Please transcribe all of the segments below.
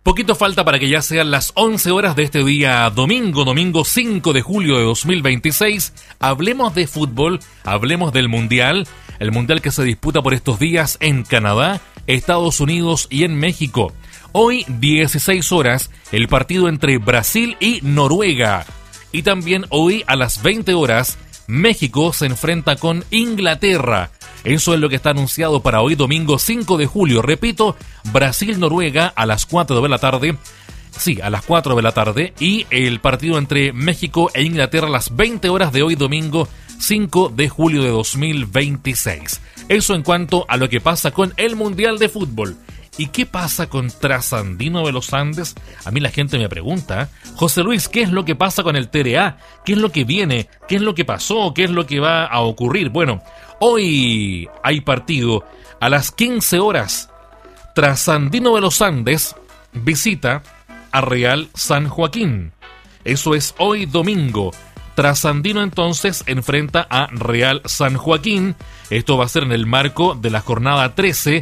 Poquito falta para que ya sean las 11 horas de este día domingo 5 de julio de 2026. Hablemos de fútbol, hablemos del Mundial, el Mundial que se disputa por estos días en Canadá, Estados Unidos y en México. Hoy, 16 horas, el partido entre Brasil y Noruega. Y también hoy, a las 20 horas, México se enfrenta con Inglaterra. Eso es lo que está anunciado para hoy, domingo 5 de julio. Repito, Brasil-Noruega a las 4 de la tarde. Sí, a las 4 de la tarde. Y el partido entre México e Inglaterra a las 20 horas de hoy, domingo 5 de julio de 2026. Eso en cuanto a lo que pasa con el Mundial de Fútbol. ¿Y qué pasa con Trasandino de los Andes? A mí la gente me pregunta, José Luis, ¿qué es lo que pasa con el TRA? ¿Qué es lo que viene? ¿Qué es lo que pasó? ¿Qué es lo que va a ocurrir? Bueno, hoy hay partido a las 15 horas. Trasandino de los Andes visita a Real San Joaquín. Eso es hoy domingo. Trasandino entonces enfrenta a Real San Joaquín. Esto va a ser en el marco de la jornada 13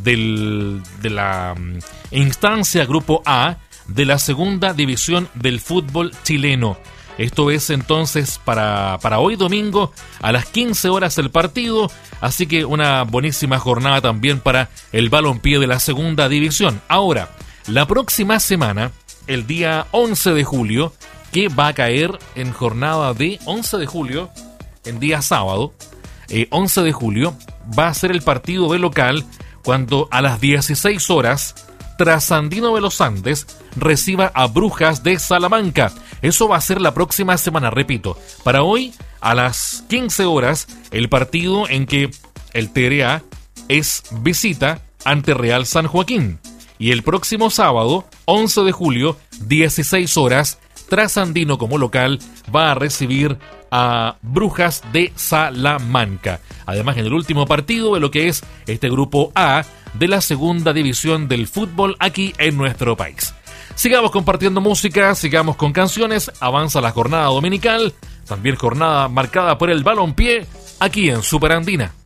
de la instancia Grupo A de la segunda división del fútbol chileno. Esto es entonces para hoy domingo a las 15 horas el partido. Así que una buenísima jornada también para el balompié de la segunda división. Ahora, la próxima semana, el día 11 de julio, que va a caer en jornada de 11 de julio, en día sábado, 11 de julio, va a ser el partido de local cuando a las 16 horas Trasandino de los Andes reciba a Brujas de Salamanca. Eso va a ser la próxima semana, repito. Para hoy, a las 15 horas, el partido en que el TRA es visita ante Real San Joaquín. Y el próximo sábado, 11 de julio, 16 horas, Trasandino como local va a recibir a Brujas de Salamanca. Además, en el último partido de lo que es este grupo A de la segunda división del fútbol aquí en nuestro país. Sigamos compartiendo música, sigamos con canciones, avanza la jornada dominical, también jornada marcada por el balompié aquí en Super Andina.